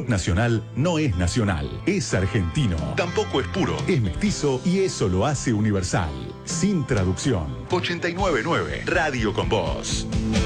rock nacional no es nacional, es argentino. Tampoco es puro, es mestizo y eso lo hace universal. Sin traducción. 899 Radio con Voz.